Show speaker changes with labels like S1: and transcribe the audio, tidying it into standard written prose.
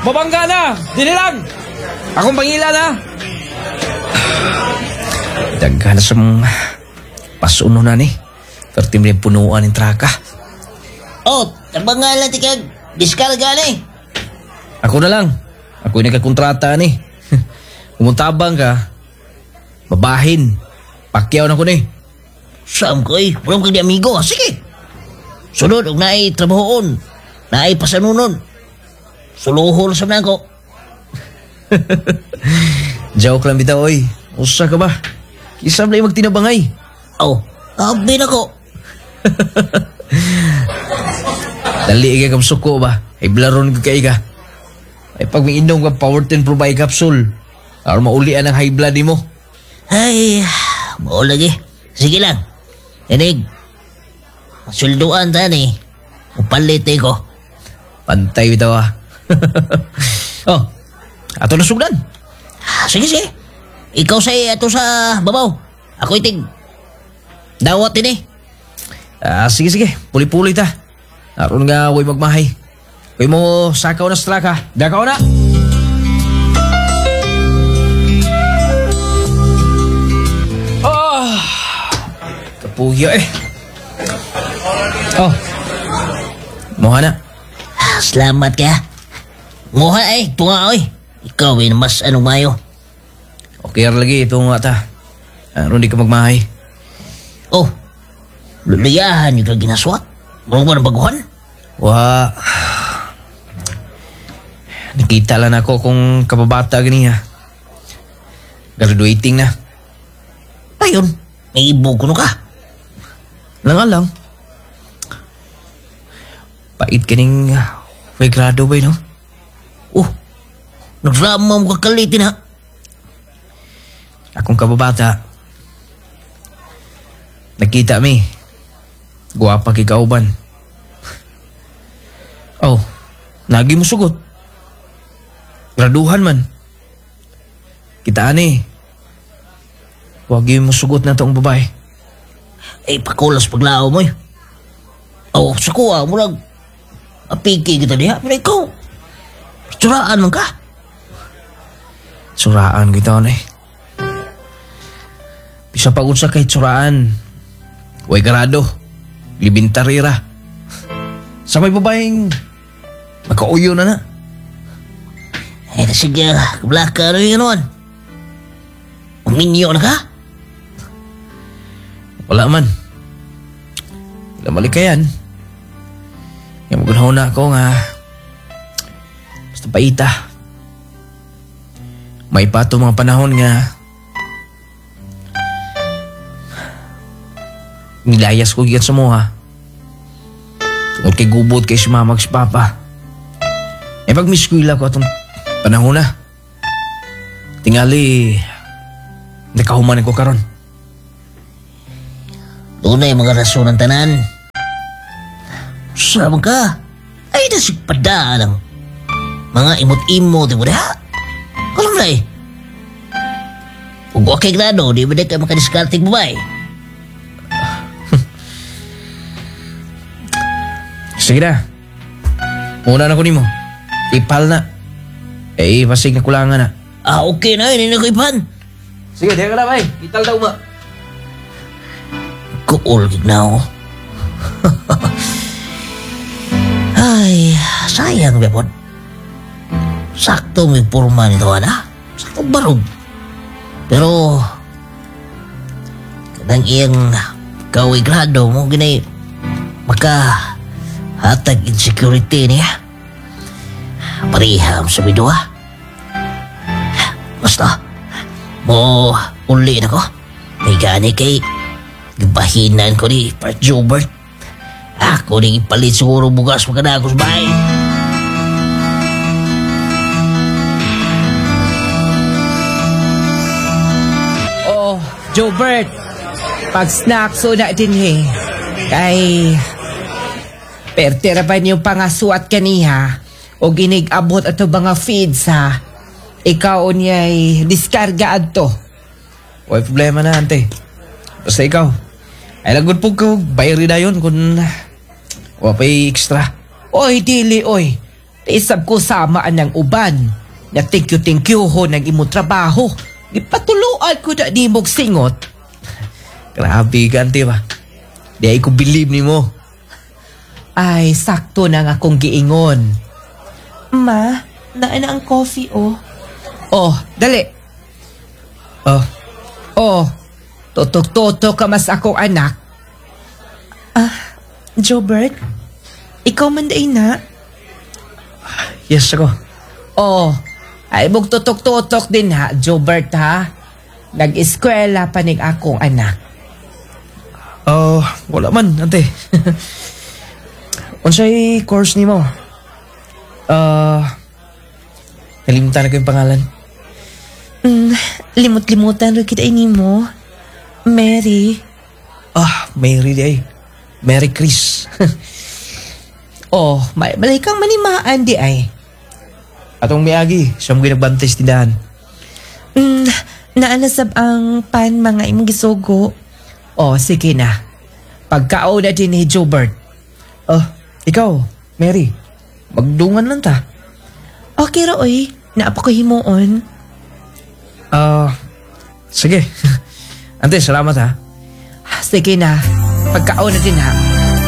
S1: Mabangga na! Dili lang! Akong pangila na! Daghan sa mong pasuno na ni. 30 minit punuan ng traka.
S2: Oh, tabang nga lang tikag. Diskarga na eh.
S1: Ako na lang. Ako yung nagkakontrata ni. Kumuntabang ka, babahin. Pakyaw na ko ni.
S2: Saan ko eh? Walang kang di amigo. Sige. Sunod, huwag na ay trabahoon. Na ay pasanunon. Suluhol sa mga ko.
S1: Joke lang bitaw, oy. Usa ka ba? Kisam na yung magtinabangay.
S2: Oh, abin ako.
S1: Dali ka kamsuko ba? Ay blaron ka ka. Ay pag may inom ka power 10 provide capsule. Para maulian ang high blood mo.
S2: Ay, mao lagi. Sige lang. Inig. Masulduan ta ni. Upalit ko.
S1: Pantay bitaw ah. Oh, ato na sugdan.
S2: Sige, sige. Ikaw sa ato sa babaw. Ako itig. Dawat din eh.
S1: Sige, sige. Puli-puli ta. Naroon nga way magmahay. Way mo sakaw na straka. Dakaw na. Kapuyo eh. Oh. Moha na.
S2: Salamat ka. Moha eh. Tunga oy. Ikaw eh mas anong mayo.
S1: Okay lagi ito nga ta. Naroon di ka magmahay.
S2: Oh. Lulayahan yung ginaswat. Murang ba ng baguhan?
S1: Wa. Nakita lang ako kung kababata ganiya. Graduating na.
S2: Ayun. May ibo ko no ka.
S1: Lang. Pait kaning may grado ba no?
S2: Oh. Nagrama mo kakalitin ha.
S1: Akong kababata. Nakita mi. Guwapa kay kauban. Oh, nagi mo sugot. Graduhan man. Kita ani. Wag mo sugot na tong babae.
S2: Eh, pakulas paglao mo eh. Oh, sa kuha, murag apiki kita diha. Pero ikaw, suraan man ka.
S1: Suraan kita na eh. Bisa pagod sa kahit suraan. Way garado. Libintarira. Sa may babaeng makauyo na.
S2: Eh, sige, kablaka na yun naman. Uminyo na ka?
S1: Wala man. Wala malikayan. Yung magunhaw na ako nga basta paita. May pa ito mga panahon nga nilayas ko giyan sa muha. Tungkol kay gubot kay si mamag si papa. Eh pag miskwila ko itong panahon na. Tingali nakahuman ko karon.
S2: Doon na yung mga rason ng tanan. Sama ka. Ay, nasigpada lang. Mga imot-imot, di mo na? Alam na eh. Kung okay grado, di ba na kayo makadiskarting babae?
S1: Sige na. Muna na ko ni mo. Ipal na. Eh, pasig na kulangan na.
S2: Ah, okay na, hindi na ko ipan.
S1: Sige, diya ka na, bay. Ital daw ma.
S2: Kuol na ako. Ay, sayang, Bepon. Sakto may purma nito, ana. Sakto barog. Pero, kadang iyang kaway grado mo, ginay, hatag insecurity niya. Pariham sa bidwa. Basta, mo uli na ko. May gani kay gibahinan ko ni Part Jobert. Ako ning ipalit siguro bugas magkadagos bahay.
S3: Oh, Jobert. Pag snack so na din he. Kay pertira pa niyo pangasuat kaniha o ginig-abot ato mga feeds ha. Ikaw niya'y diskarga adto.
S1: Way problema na, ante. Basta ikaw. Ay lagod po ko, bayari na yun kung wapay extra.
S3: Oy, dili, oy. Isab ko samaan ng uban. Na thank you ho ng imong trabaho. Ipatuluan ko na di mong singot.
S1: Grabe ka, ante ba? Di ay ko believe ni mo.
S3: Ay, sakto na nga akong giingon. Ma, naan ang coffee oh. Oh, dali.
S1: Oh,
S3: Oh, tutok-tutok ka mas akong anak. Jobert, ikaw man day na.
S1: yes ako.
S3: Oh, ay mong tutok-tutok din ha, Jobert ha. Nag-eskwela pa ning akong anak.
S1: Oh, wala man, ante. Unsay course nimo? Nalimutan na ko yung pangalan.
S3: Limot-limutan rin kita mo. Mary.
S1: Mary di ay. Mary Chris.
S3: Oh, malay kang manimaan di ay.
S1: Atong miagi, siyang ginagbantay sa tindahan.
S3: Naanasab ang pan mga imong gisugo. Oh, sige na. Pagkao na din ni Jobert.
S1: Ikaw, Mary. Magdungan lang ta.
S3: Okay ra oy, naapa ko himuon.
S1: Sige. Ante, salamat ha.
S3: Sige na. Pagkao na din ha.